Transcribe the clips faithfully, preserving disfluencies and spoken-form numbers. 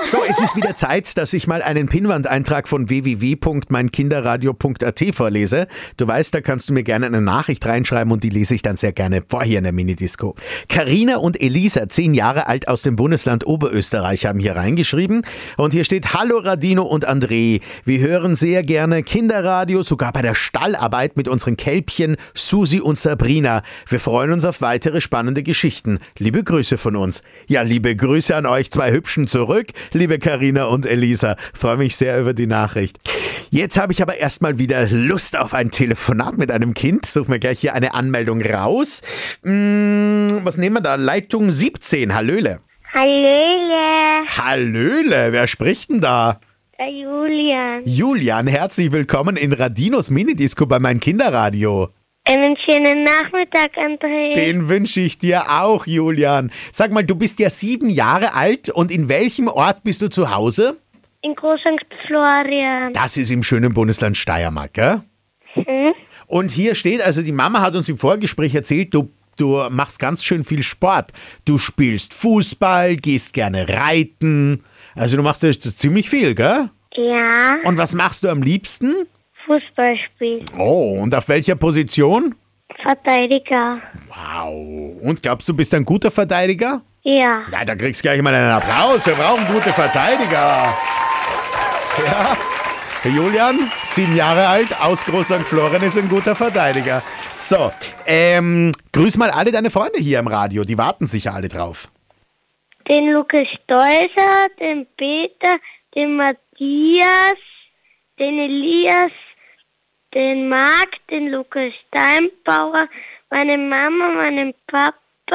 So, es ist wieder Zeit, dass ich mal einen Pinnwandeintrag von w w w punkt mein kinderradio punkt a t vorlese. Du weißt, da kannst du mir gerne eine Nachricht reinschreiben und die lese ich dann sehr gerne vor hier in der Minidisco. Carina und Elisa, zehn Jahre alt aus dem Bundesland Oberösterreich, haben hier reingeschrieben. Und hier steht: Hallo Radino und André. Wir hören sehr gerne Kinderradio, sogar bei der Stallarbeit mit unseren Kälbchen Susi und Sabrina. Wir freuen uns auf weitere spannende Geschichten. Liebe Grüße von uns. Ja, liebe Grüße an euch zwei Hübschen zurück, liebe Carina und Elisa. Freue mich sehr über die Nachricht. Jetzt habe ich aber erstmal wieder Lust auf ein Telefonat mit einem Kind. Suchen wir gleich hier eine Anmeldung raus. Hm, was nehmen wir da? Leitung siebzehn. Hallöle. Hallöle. Hallöle. Wer spricht denn da? Der Julian. Julian, herzlich willkommen in Radinos Minidisco bei mein Kinderradio. Einen schönen Nachmittag, André. Den wünsche ich dir auch, Julian. Sag mal, du bist ja sieben Jahre alt und in welchem Ort bist du zu Hause? In Groß Sankt Florian. Das ist im schönen Bundesland Steiermark, gell? Hm? Und hier steht, also die Mama hat uns im Vorgespräch erzählt, du, du machst ganz schön viel Sport. Du spielst Fußball, gehst gerne reiten. Also du machst das ziemlich viel, gell? Ja. Und was machst du am liebsten? Fußball spielen. Oh, und auf welcher Position? Verteidiger. Wow. Und glaubst du, bist ein guter Verteidiger? Ja. Ja, da kriegst du gleich mal einen Applaus. Wir brauchen gute Verteidiger. Ja. Herr Julian, sieben Jahre alt, aus Groß Sankt Florian, ist ein guter Verteidiger. So, ähm, grüß mal alle deine Freunde hier im Radio. Die warten sicher alle drauf. Den Lukas Stolzer, den Peter, den Matthias, den Elias, den Marc, den Lukas Steinbauer, meine Mama, meinen Papa,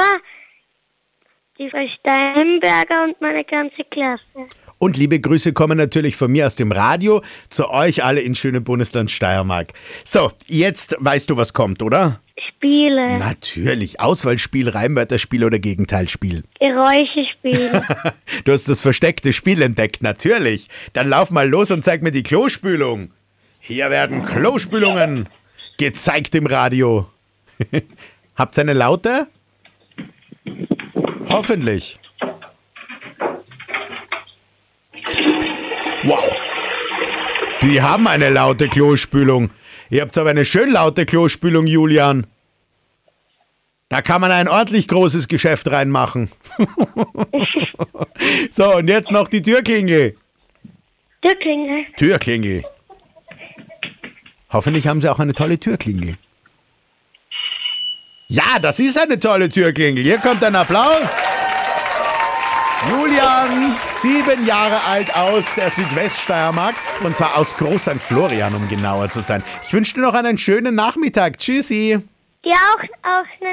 die Frau Steinberger und meine ganze Klasse. Und liebe Grüße kommen natürlich von mir aus dem Radio zu euch alle in schönem Bundesland Steiermark. So, jetzt weißt du, was kommt, oder? Spiele. Natürlich. Auswahlspiel, Reimwörterspiel oder Gegenteilspiel. Geräuschespiel. Du hast das versteckte Spiel entdeckt, natürlich. Dann lauf mal los und zeig mir die Klospülung. Hier werden Klospülungen gezeigt im Radio. Habt ihr eine Laute? Hoffentlich. Wow. Die haben eine laute Klospülung. Ihr habt aber eine schön laute Klospülung, Julian. Da kann man ein ordentlich großes Geschäft reinmachen. So, und jetzt noch die Türklingel. Türklingel. Türklingel. Hoffentlich haben sie auch eine tolle Türklingel. Ja, das ist eine tolle Türklingel. Hier kommt ein Applaus. Julian, sieben Jahre alt aus der Südweststeiermark und zwar aus Groß Sankt Florian, um genauer zu sein. Ich wünsche dir noch einen schönen Nachmittag. Tschüssi. Dir auch, auch einen